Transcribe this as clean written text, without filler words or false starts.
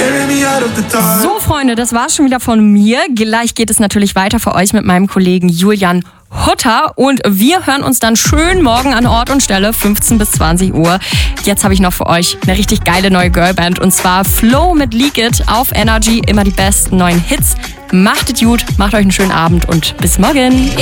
So, Freunde, das war's schon wieder von mir. Gleich geht es natürlich weiter für euch mit meinem Kollegen Julian Hutter und wir hören uns dann schön morgen an Ort und Stelle, 15 bis 20 Uhr. Jetzt habe ich noch für euch eine richtig geile neue Girlband und zwar Flow mit Leak It auf Energy. Immer die besten neuen Hits. Macht es gut, macht euch einen schönen Abend und bis morgen.